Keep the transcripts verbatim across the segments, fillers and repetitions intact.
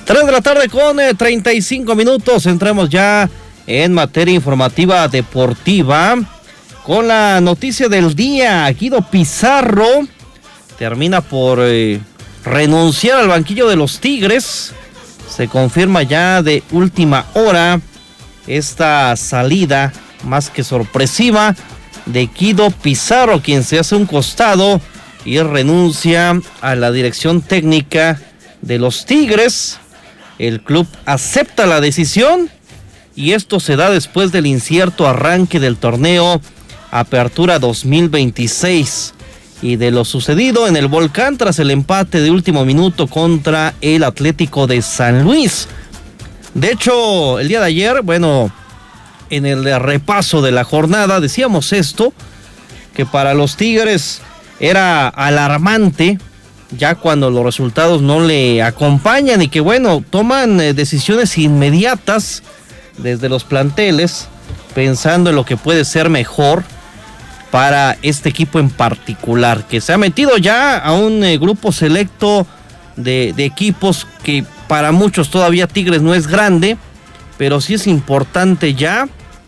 tres de la tarde con eh, treinta y cinco minutos. Entramos ya en materia informativa deportiva con la noticia del día. Guido Pizarro termina por eh, renunciar al banquillo de los Tigres. Se confirma ya de última hora esta salida más que sorpresiva de Guido Pizarro, quien se hace un costado y renuncia a la dirección técnica de los Tigres. El club acepta la decisión y esto se da después del incierto arranque del torneo Apertura dos mil veintiséis y de lo sucedido en el Volcán tras el empate de último minuto contra el Atlético de San Luis. De hecho, el día de ayer, bueno, en el repaso de la jornada decíamos esto, que para los Tigres era alarmante ya cuando los resultados no le acompañan y que bueno, toman eh, decisiones inmediatas desde los planteles pensando en lo que puede ser mejor para este equipo en particular, que se ha metido ya a un eh, grupo selecto de, de equipos que para muchos todavía Tigres no es grande, pero sí es importante ya,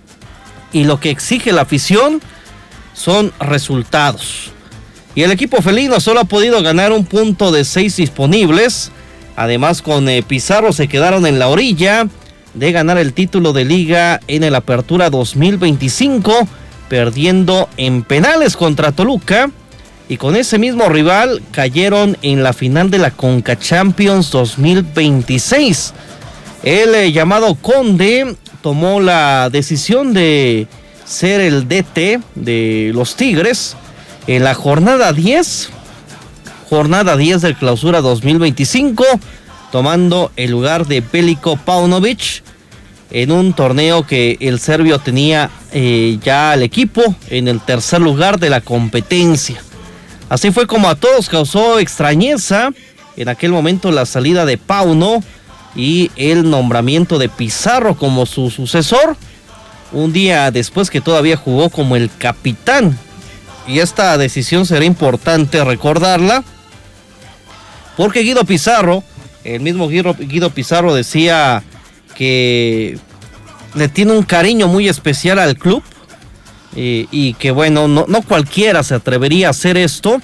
y lo que exige la afición son resultados. Y el equipo felino solo ha podido ganar un punto de seis disponibles. Además, con eh, Pizarro se quedaron en la orilla de ganar el título de liga en el Apertura dos mil veinticinco, perdiendo en penales contra Toluca. Y con ese mismo rival cayeron en la final de la Conca Champions dos mil veintiséis. El eh, llamado Conde tomó la decisión de ser el D T de los Tigres en la jornada diez, jornada diez del Clausura dos mil veinticinco, tomando el lugar de Veljko Paunovic en un torneo que el serbio tenía eh, ya al equipo en el tercer lugar de la competencia. Así fue como a todos causó extrañeza en aquel momento la salida de Pauno y el nombramiento de Pizarro como su sucesor, un día después que todavía jugó como el capitán. Y esta decisión será importante recordarla, porque Guido Pizarro, el mismo Guido, Guido Pizarro decía que le tiene un cariño muy especial al club y, y que bueno, no, no cualquiera se atrevería a hacer esto,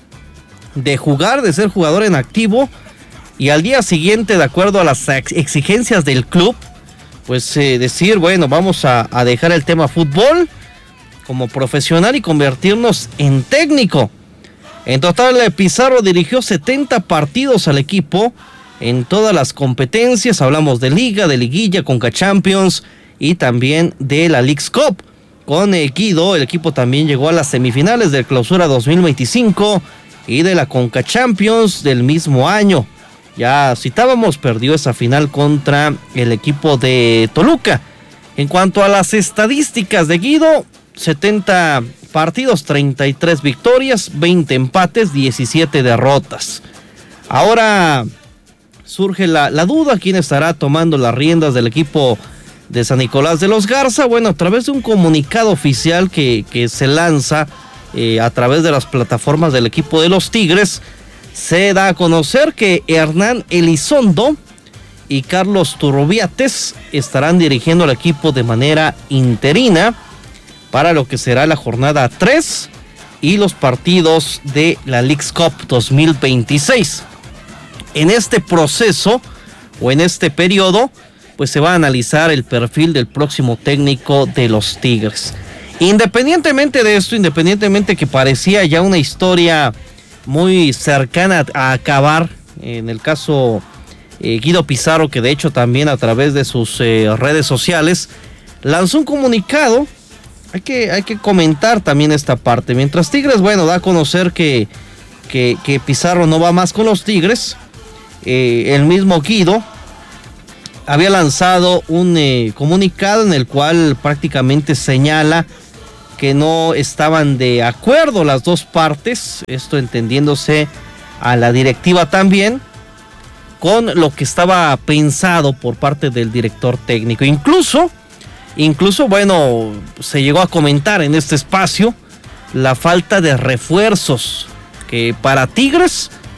de jugar, de ser jugador en activo y al día siguiente, de acuerdo a las exigencias del club, pues eh, decir, bueno, vamos a, a dejar el tema fútbol como profesional y convertirnos en técnico. En total, Pizarro dirigió setenta partidos al equipo en todas las competencias. Hablamos de Liga, de Liguilla, Conca Champions y también de la Leagues Cup. Con Guido, el equipo también llegó a las semifinales del Clausura dos mil veinticinco y de la Conca Champions del mismo año. Ya citábamos, perdió esa final contra el equipo de Toluca. En cuanto a las estadísticas de Guido, setenta partidos, treinta y tres victorias, veinte empates, diecisiete derrotas. Ahora surge la, la duda, ¿quién estará tomando las riendas del equipo de San Nicolás de los Garza? Bueno, a través de un comunicado oficial que, que se lanza eh, a través de las plataformas del equipo de los Tigres, se da a conocer que Hernán Elizondo y Carlos Turrubiates estarán dirigiendo al equipo de manera interina para lo que será la jornada tres y los partidos de la Leagues Cup dos mil veintiséis. En este proceso o en este periodo, pues se va a analizar el perfil del próximo técnico de los Tigres. Independientemente de esto, independientemente que parecía ya una historia muy cercana a acabar, en el caso eh, Guido Pizarro, que de hecho también a través de sus eh, redes sociales lanzó un comunicado. Hay que, hay que comentar también esta parte. Mientras Tigres, bueno, da a conocer que, que, que Pizarro no va más con los Tigres, eh, el mismo Guido había lanzado un eh, comunicado en el cual prácticamente señala que no estaban de acuerdo las dos partes, esto entendiéndose a la directiva también, con lo que estaba pensado por parte del director técnico. Incluso, incluso, bueno, se llegó a comentar en este espacio la falta de refuerzos, que para Tigres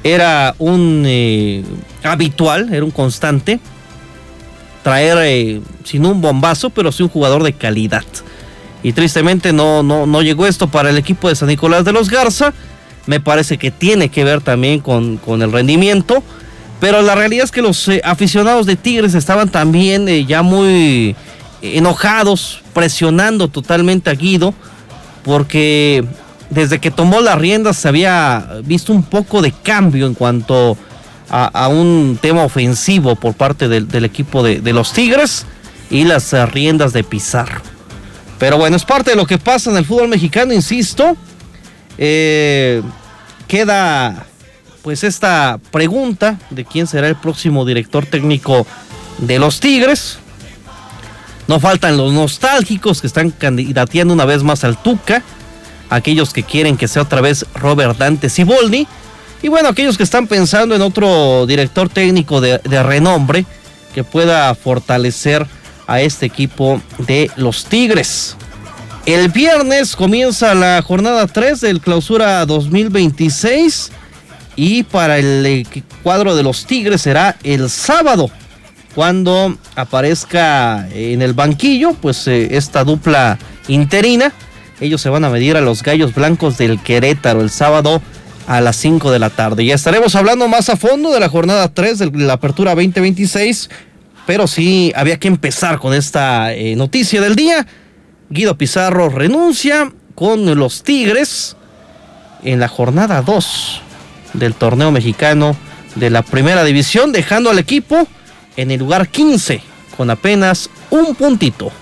era un eh, habitual, era un constante, traer, eh, sin un bombazo, pero sí un jugador de calidad. Y tristemente no, no, no llegó esto para el equipo de San Nicolás de los Garza. Me parece que tiene que ver también con, con el rendimiento. Pero la realidad es que los eh, aficionados de Tigres estaban también eh, ya muy enojados, presionando totalmente a Guido, porque desde que tomó las riendas se había visto un poco de cambio en cuanto a, a un tema ofensivo por parte del, del equipo de, de los Tigres y las uh, riendas de Pizarro. Pero bueno, es parte de lo que pasa en el fútbol mexicano, insisto. Eh, queda pues esta pregunta de quién será el próximo director técnico de los Tigres. No faltan los nostálgicos que están candidateando una vez más al Tuca, aquellos que quieren que sea otra vez Robert Dante Siboldi, y bueno, aquellos que están pensando en otro director técnico de, de renombre que pueda fortalecer a este equipo de los Tigres. El viernes comienza la jornada tres del Clausura dos mil veintiséis y para el cuadro de los Tigres será el sábado cuando aparezca en el banquillo pues eh, esta dupla interina. Ellos se van a medir a los Gallos Blancos del Querétaro el sábado a las cinco de la tarde. Ya estaremos hablando más a fondo de la jornada tres de la Apertura veinte veintiséis, pero sí había que empezar con esta eh, noticia del día. Guido Pizarro renuncia con los Tigres en la jornada dos del torneo mexicano de la Primera División, dejando al equipo en el lugar quince con apenas un puntito.